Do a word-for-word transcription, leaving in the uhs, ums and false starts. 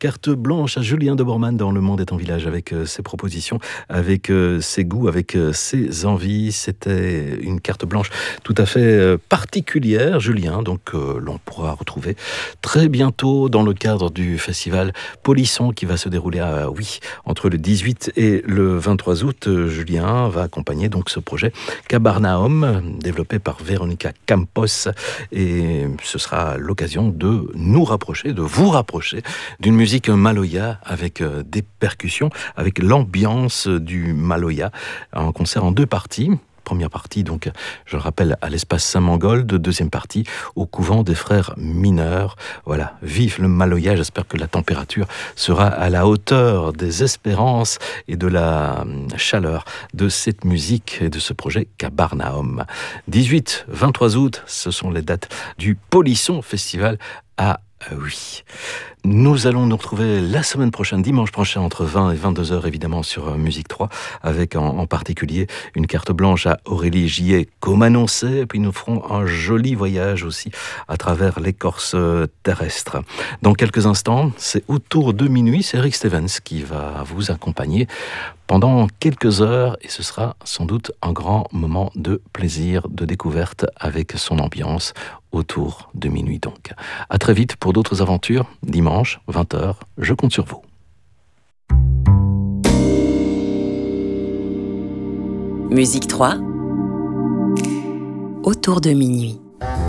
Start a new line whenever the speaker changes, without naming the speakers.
Carte blanche à Julien de Bormann dans Le Monde est en village avec euh, ses propositions, avec euh, ses goûts, avec euh, ses envies. C'était une carte blanche tout à fait euh, particulière, Julien, donc euh, l'on pourra retrouver très bientôt dans le cadre du festival Polisson qui va se dérouler à, oui, entre le dix-huit et le vingt-trois août. Euh, Julien va accompagner donc ce projet Cabarnaum, développé par Véronica Campos, et ce sera l'occasion de nous rapprocher, de vous rapprocher d'une musique maloya avec euh, des percussions, avec l'ambiance du maloya, un concert en deux parties. Première partie, donc, je le rappelle, à l'espace Saint-Mangold. Deuxième partie, au couvent des frères mineurs. Voilà, vive le maloya. J'espère que la température sera à la hauteur des espérances et de la chaleur de cette musique et de ce projet Cabarnaum. dix-huit vingt-trois août, ce sont les dates du Polisson Festival à Euh, oui. Nous allons nous retrouver la semaine prochaine, dimanche prochain, entre vingt et vingt-deux heures, évidemment, sur euh, Musique trois, avec en, en particulier une carte blanche à Aurélie Gillet, comme annoncé, et puis nous ferons un joli voyage aussi à travers l'écorce terrestre. Dans quelques instants, c'est autour de minuit, c'est Eric Stevens qui va vous accompagner pendant quelques heures, et ce sera sans doute un grand moment de plaisir, de découverte avec son ambiance autour de minuit donc. À très vite pour d'autres aventures, dimanche, vingt heures, je compte sur vous.
Musique trois, autour de minuit.